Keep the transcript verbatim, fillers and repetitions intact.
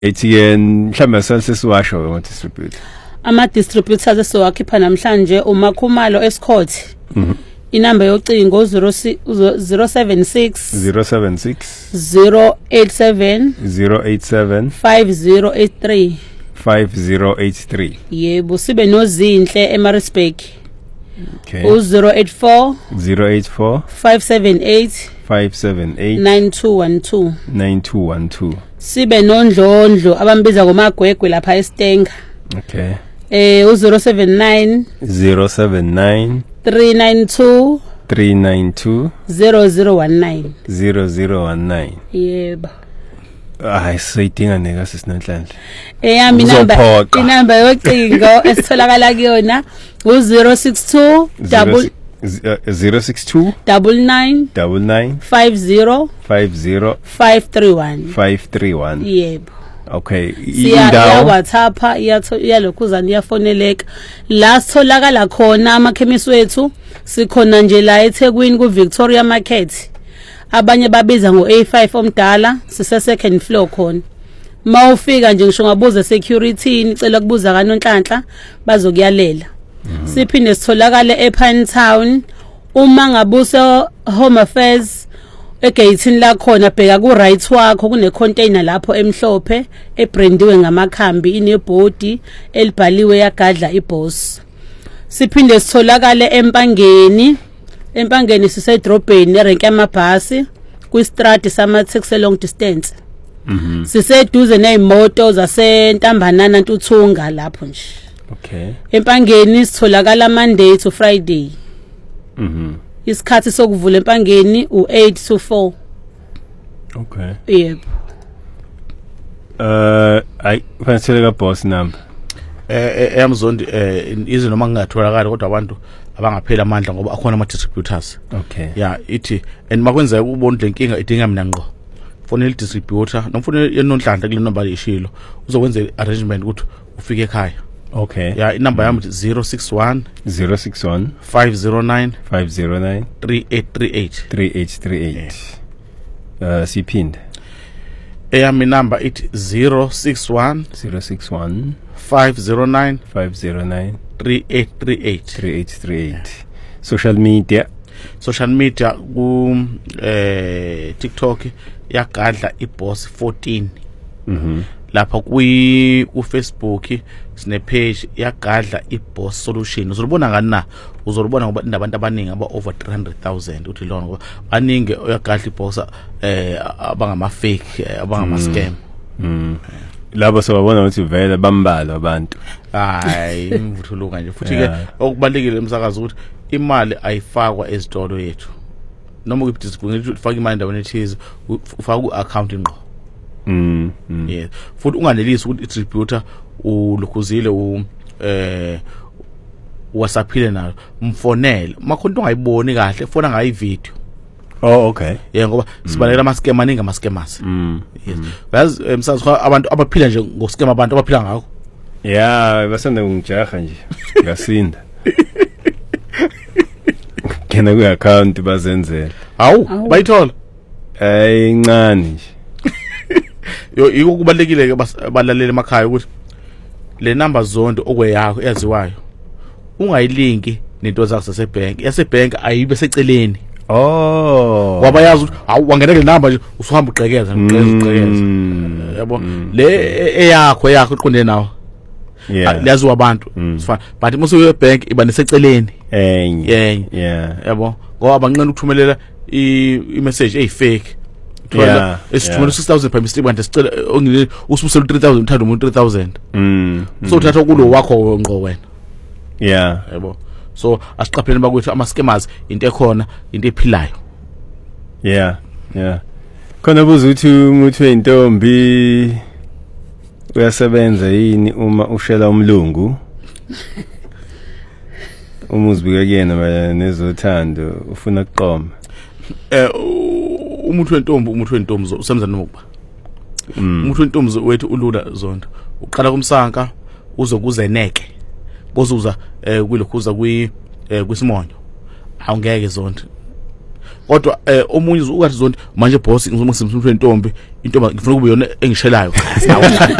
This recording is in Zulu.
Etienne mhlawumbe sasesiwasho ngo distribute. Ama distributors esiwakhipha namhlanje uMakhumalo Escort. Mhm. Inamba yocingo zero seven six zero seven six zero eight seven zero eight seven five zero eight three five zero eight three. Yebo sibe nozinhle eMaritzburg. Okay. U zero eight four zero eight four five seven eight five seven eight nine two one two nine two one two. Sibe nondlondlo abambiza ngomagwegwe lapha eStenga. Okay. Eh u zero seven nine zero seven nine three nine two three nine two zero zero one nine zero zero one nine. Yebo. Hayi sayidinga neka sisinanhlanhla. Eyami number inamba yocingo esitholakala kuyona u zero six two double zero six two double nine double nine five zero five zero five three one five three one. Yebo. Okay. Iya WhatsApp iyalokhuzana iyafoneleka la sitholakala khona amakhemisi wethu sikhona nje la eThekwini ku Victoria Market. Abanye babiza ngo A five omdala sise second floor khona. Mawufika nje ngisho ngabuza security nicela kubuza kaNonhlanhla bazokuyalela. Siphinde sitholakala ePine Town uma ngabuse Home Affairs egateini la khona bheka ku right wakho kune container lapho emhlophe ebrandiwe ngamakhambi inebhodi elibhaliwe yagadla iboss. Siphinde sitholakala eMpangeni Empangeni sisedrobheni erenke yamabhasi kwistradi sama taxi long distance. Mhm. Siseduze nezimoto zaseNtambanana Ntuthunga lapho nje. Okay. Empangeni sitholakala Monday to Friday. Mhm. Isikhathi sokuvula Empangeni u eight to four. Okay. Yebo. Uh ay fanele boss number. Eh eyamzondi eh izi noma ngingatholakala kodwa abantu abangaphela amandla ngoba akhona ama distributors. Okay. Yeah, ithi and makwenzeka ubona le nkinga idinga mina ngqo. Fonela distributor, nomfonela yeNonhlanhla kule number yeshilo. Uzokwenza arrangement ukuthi ufike ekhaya. Okay. Yeah, inamba yami zero six one zero six one five zero nine five zero nine three eight three eight three eight three eight. Uh siphinde. Eyami number it zero six one zero six one five zero nine five zero nine three eight three eight three eight three eight. Social media. Social media ku eh TikTok yagadla iboss fourteen. Mhm. Lapha kwi ku Facebook sine page yagadla iboss solution. Uzolibona ngani na? Uzolibona ngoba inabantu abaningi aba over three hundred thousand uthi lona ngoba baningi yagadla iboss eh abangama fake abangama scam. Mhm. Labo sobabona ukuthi vele bambala abantu. Hayi mvuthuluka nje futhi ke okubalekile emsakazo ukuthi imali ayifakwa ezitolo yethu. Noma ukuthi disibunge ufaka imali endaweni ethize ufaka ku account ngqo. Mhm. Yes. Futhi unganelisi ukuthi distributor ulukhuzile u eh WhatsAppile nayo mfonele. Makhonto ungayiboni kahle fona ngayi video. Oh okay. Yeah ngoba sibalekela ama scam maningi ama scammers. Mhm. Yes. Yazi emsakazo abantu abaphila nje ngo scam abantu abaphila ngakho. Yeah, basanda ungijaha nje. Ngasinda. Kena ku account bazenzela. Hawu, bayithola. Eh incane nje. Yo iko kubalekile ke balalele emakhaya ukuthi le number zonke okweyakho eyaziwayo ungayilinki nento zakho zasebank. Yasebank ayibe seceleni. Oh. Waba yazi ukuthi awu wangena le number nje usuhamba uqhekeza uqhekeza uqhekeza. Yabo le eyakho eyakho iqonde nawo. Yeah. Liyaziwa abantu. Sifana but musu ye bank iba neseceleni. Enye. Yeah. Yeah. Yabo ngoba abanqena ukuthumelela i message ey fake. Yeah. Esithumela six thousand per mistake manje sicela ongile usubusela three thousand uthanda umuntu three thousand. Mm. So uthatha kulo wakho ngqo wena. Yeah. Yabo. So asiqapheleni bakwethu ama scammers into ekhona into ephilayo. Yeah. Yeah. Khona buza ukuthi umuntu wentombi uyasebenza yini uma ushela umlungu? Umuzibika kuyena manje nezothando ufuna ukuqoma. Eh umuntu wentombi umuntu wentombi usemza noma kuba. Umuntu wentombi wethu ulula zonke. Uqala kumsanka uzokuzeneke. Bozuza eh kulokhuza kwi kwisimonyo. Awungeke zonke. kodwa eh omunye ukathi zonke manje boss ngizoma ngisimthweni intombi intombi ngifuna kube yona engishelayo